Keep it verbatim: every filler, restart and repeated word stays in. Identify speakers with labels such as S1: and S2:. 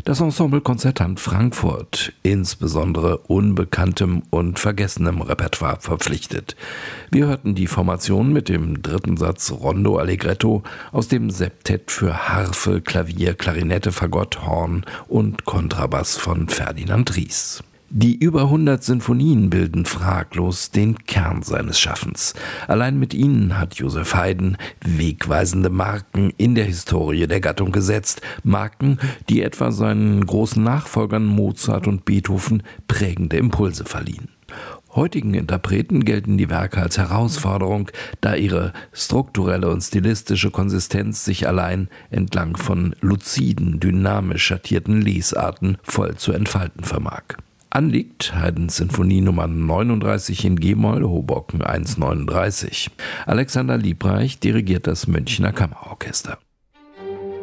S1: Das Ensemble Konzertant Frankfurt, insbesondere unbekanntem und vergessenem Repertoire verpflichtet. Wir hörten die Formation mit dem dritten Satz Rondo Allegretto aus dem Septett für Harfe, Klavier, Klarinette, Fagott, Horn und Kontrabass von Ferdinand Ries. Die über hundert Sinfonien bilden fraglos den Kern seines Schaffens. Allein mit ihnen hat Joseph Haydn wegweisende Marken in der Historie der Gattung gesetzt. Marken, die etwa seinen großen Nachfolgern Mozart und Beethoven prägende Impulse verliehen. Heutigen Interpreten gelten die Werke als Herausforderung, da ihre strukturelle und stilistische Konsistenz sich allein entlang von luziden, dynamisch schattierten Lesarten voll zu entfalten vermag. Anliegt Haydns Sinfonie Nummer neununddreißig in G-Moll, Hoboken eins neununddreißig. Alexander Liebreich dirigiert das Münchner Kammerorchester.